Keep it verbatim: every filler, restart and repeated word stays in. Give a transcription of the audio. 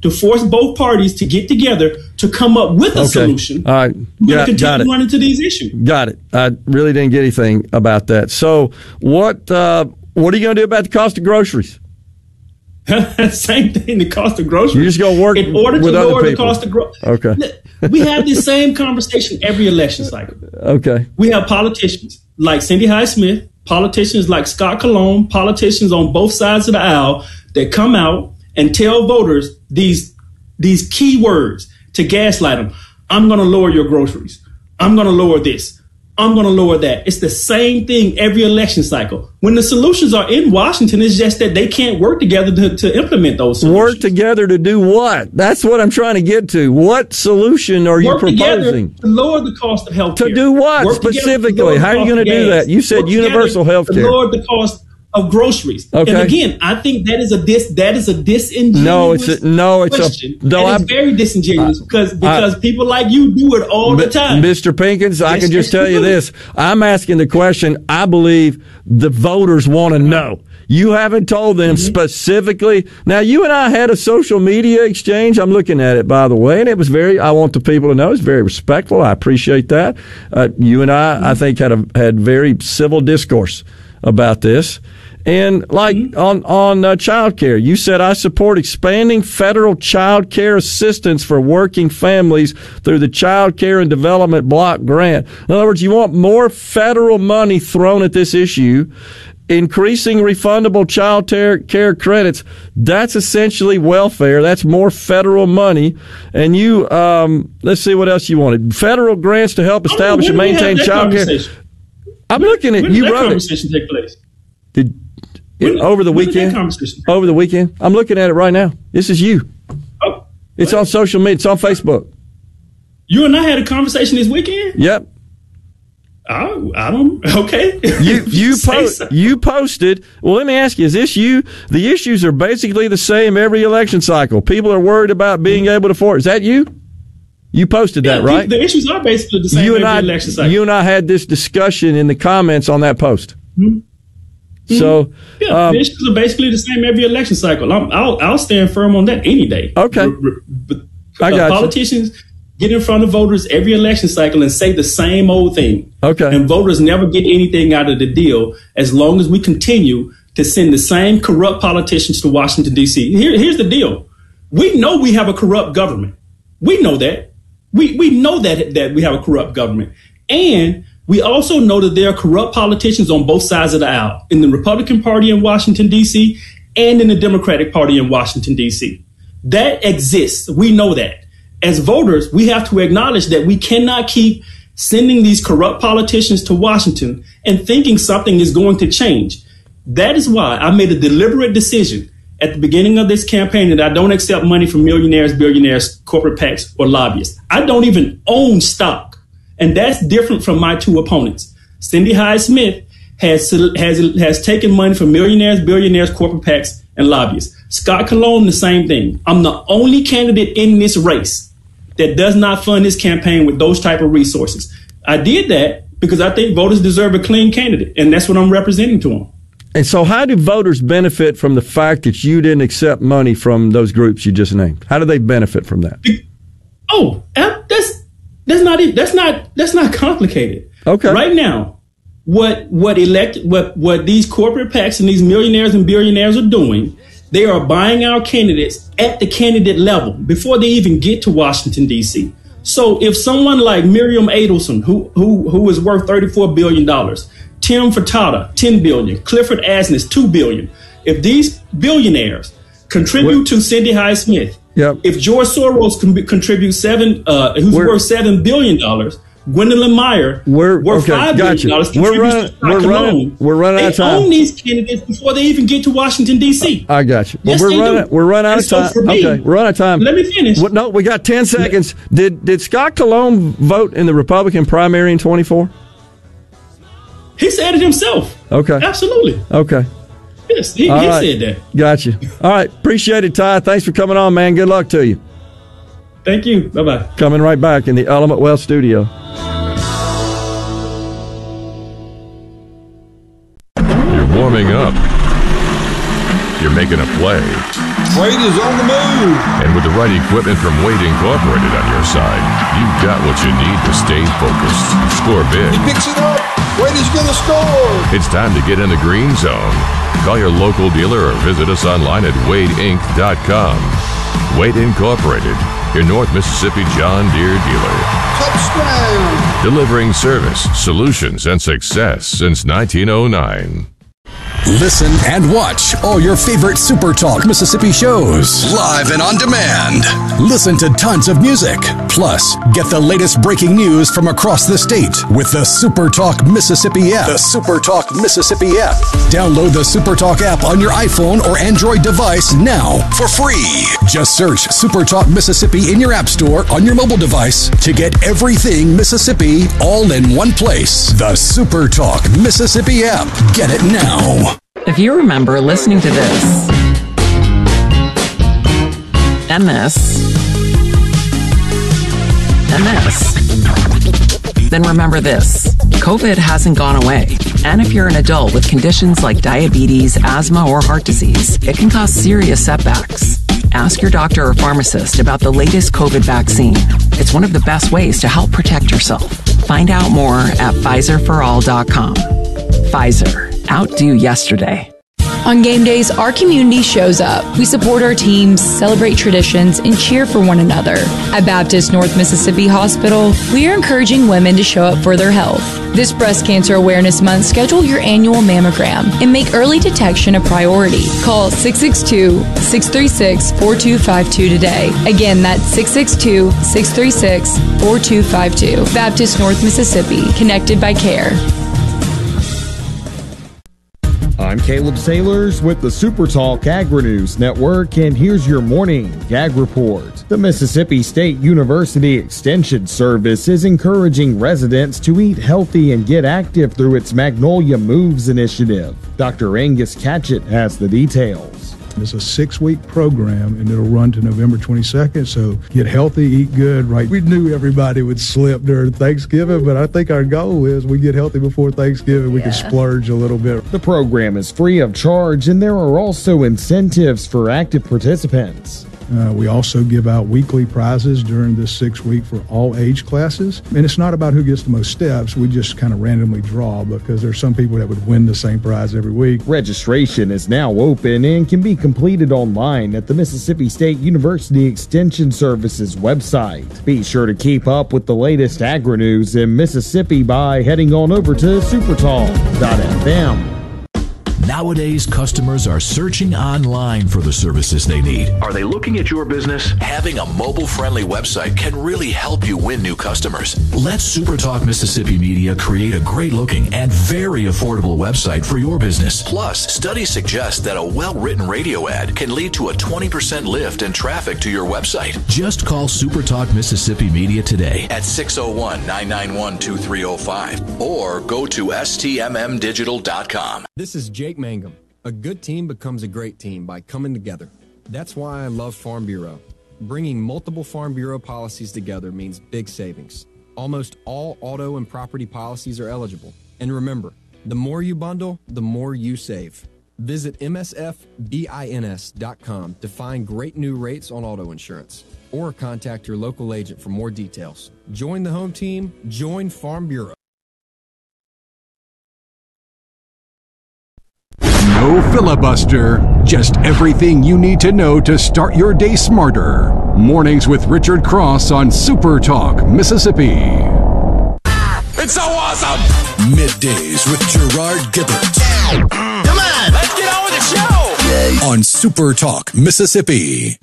to force both parties to get together to come up with a okay. solution. All right. We're going to continue to run into these issues. Got it. I really didn't get anything about that. So what uh, what are you going to do about the cost of groceries? Same thing, the cost of groceries. You're just going to work in order with to other lower people. the cost of groceries. Okay. We have the same conversation every election cycle. Okay. We have politicians like Cindy Hyde-Smith, politicians like Scott Cologne, politicians on both sides of the aisle that come out and tell voters these these key words to gaslight them. I'm going to lower your groceries. I'm going to lower this. I'm going to lower that. It's the same thing every election cycle. When the solutions are in Washington, it's just that they can't work together to, to implement those solutions. Work together to do what? That's what I'm trying to get to. What solution are work you proposing? To lower the cost of health care. To do what work specifically? How are you going to do that? You said work universal health care. To lower the cost of groceries. Okay. And again, I think that is a dis that is a disingenuous no, it's a, no, it's question. a no. And it's very disingenuous uh, because because uh, people like you do it all the time. Mister Pinkins, I can just tell you this: I'm asking the question I believe the voters want to know. You haven't told them mm-hmm. specifically. Now, you and I had a social media exchange. I'm looking at it, by the way, and it was very, I want the people to know, it's very respectful. I appreciate that. Uh, you and I, mm-hmm. I think, had a, had very civil discourse about this. And like mm-hmm. on, on uh, child care, you said, I support expanding federal child care assistance for working families through the Child Care and Development Block Grant. In other words, you want more federal money thrown at this issue. Increasing refundable child care credits, that's essentially welfare. That's more federal money. And you, um, let's see what else you wanted. Federal grants to help establish and maintain child care. I'm when, looking at when you. Did that wrote conversation it. take place? Did when, it, over the when weekend? Did that conversation take over the weekend. I'm looking at it right now. This is you. Oh, it's what? on social media. It's on Facebook. You and I had a conversation this weekend? Yep. I, I don't. Okay. You you post so. you posted. Well, let me ask you: is this you? The issues are basically the same every election cycle. People are worried about being able to afford. Is that you? You posted yeah, that, right? The, the issues are basically the same you and every I, election cycle. You and I had this discussion in the comments on that post. Mm-hmm. So yeah, um, the issues are basically the same every election cycle. I'm, I'll I'll stand firm on that any day. Okay. But I got uh, politicians. You. Get in front of voters every election cycle and say the same old thing. Okay. And voters never get anything out of the deal as long as we continue to send the same corrupt politicians to Washington, D C. Here, here's the deal. We know we have a corrupt government. We know that. We we know that, that we have a corrupt government. And we also know that there are corrupt politicians on both sides of the aisle, in the Republican Party in Washington, D C, and in the Democratic Party in Washington, D C. That exists. We know that. As voters, we have to acknowledge that we cannot keep sending these corrupt politicians to Washington and thinking something is going to change. That is why I made a deliberate decision at the beginning of this campaign that I don't accept money from millionaires, billionaires, corporate PACs, or lobbyists. I don't even own stock. And that's different from my two opponents. Cindy Hyde-Smith has, has, has taken money from millionaires, billionaires, corporate PACs, and lobbyists. Scott Cologne, the same thing. I'm the only candidate in this race that does not fund his campaign with those type of resources. I did that because I think voters deserve a clean candidate, and that's what I'm representing to them. And so how do voters benefit from the fact that you didn't accept money from those groups you just named? How do they benefit from that? Oh, that's that's not that's not that's not complicated. Okay. Right now, what what elect what what these corporate PACs and these millionaires and billionaires are doing, they are buying our candidates at the candidate level before they even get to Washington, D C. So if someone like Miriam Adelson, who who who is worth thirty-four billion dollars, Tim Furtada, ten billion dollars, Clifford Asness, two billion dollars, if these billionaires contribute what? to Cindy Hyde-Smith, yep. if George Soros con- contributes seven, uh, who's We're, worth seven billion dollars, Gwendolyn Meyer, we're worth okay, five billion dollars. Gotcha. We're running. We're running. We're running out of time. They own these candidates before they even get to Washington, D C. I got you. Yes, well, we're they running. do. We're running out and of time. So for me, okay, we're running out of time. Let me finish. What, no, we got ten seconds. Did did Scott Cologne vote in the Republican primary in twenty-four? He said it himself. Okay. Absolutely. Okay. Yes, he, he right. said that. Got you. All right. Appreciate it, Ty. Thanks for coming on, man. Good luck to you. Thank you. Bye-bye. Coming right back in the Element Wealth studio. You're warming up. You're making making a play. Wade is on the move. And with the right equipment from Wade Incorporated on your side, you've got what you need to stay focused. Score big. He picks it up. Wade is going to score. It's time to get in the green zone. Call your local dealer or visit us online at wade inc dot com. Wade Incorporated, your North Mississippi John Deere dealer. Touchdown. Delivering service, solutions, and success since nineteen oh nine. Listen and watch all your favorite Super Talk Mississippi shows live and on demand. Listen to tons of music. Plus, get the latest breaking news from across the state with the Super Talk Mississippi app. The Super Talk Mississippi app. Download the Super Talk app on your iPhone or Android device now for free. Just search Super Talk Mississippi in your app store on your mobile device to get everything Mississippi all in one place. The Super Talk Mississippi app. Get it now. If you remember listening to this, and this, and this, then remember this. COVID hasn't gone away. And if you're an adult with conditions like diabetes, asthma, or heart disease, it can cause serious setbacks. Ask your doctor or pharmacist about the latest COVID vaccine. It's one of the best ways to help protect yourself. Find out more at Pfizer for all dot com. Pfizer. Outdo yesterday. On game days, our community shows up. We support our teams, celebrate traditions, and cheer for one another. At Baptist North Mississippi Hospital, we are encouraging women to show up for their health. This Breast Cancer Awareness Month, schedule your annual mammogram and make early detection a priority. Call six six two, six three six, four two five two today. Again, that's six six two, six three six, four two five two. Baptist North Mississippi, connected by care. I'm Caleb Sailors with the Super Talk Agri-News Network, and here's your morning Ag Report. The Mississippi State University Extension Service is encouraging residents to eat healthy and get active through its Magnolia Moves initiative. Doctor Angus Catchett has the details. It's a six-week program, and it'll run to November twenty-second, so get healthy, eat good, right? We knew everybody would slip during Thanksgiving, but I think our goal is we get healthy before Thanksgiving, we yeah. can splurge a little bit. The program is free of charge, and there are also incentives for active participants. Uh, we also give out weekly prizes during this six week for all age classes. And it's not about who gets the most steps. We just kind of randomly draw because there's some people that would win the same prize every week. Registration is now open and can be completed online at the Mississippi State University Extension Service's website. Be sure to keep up with the latest agri-news in Mississippi by heading on over to supertalk dot f m. Nowadays, customers are searching online for the services they need. Are they looking at your business? Having a mobile-friendly website can really help you win new customers. Let SuperTalk Mississippi Media create a great-looking and very affordable website for your business. Plus, studies suggest that a well-written radio ad can lead to a twenty percent lift in traffic to your website. Just call SuperTalk Mississippi Media today at six oh one, nine nine one, two three oh five or go to S T M M digital dot com. This is Jake Mangum. A good team becomes a great team by coming together. That's why I love Farm Bureau. Bringing multiple Farm Bureau policies together means big savings. Almost all auto and property policies are eligible. And remember, the more you bundle, the more you save. Visit M S F bins dot com to find great new rates on auto insurance. Or contact your local agent for more details. Join the home team. Join Farm Bureau. No filibuster, just everything you need to know to start your day smarter. Mornings with Richard Cross on Super Talk Mississippi. It's so awesome! Middays with Gerard Gibbert. Come on, let's get on with the show! On Super Talk Mississippi.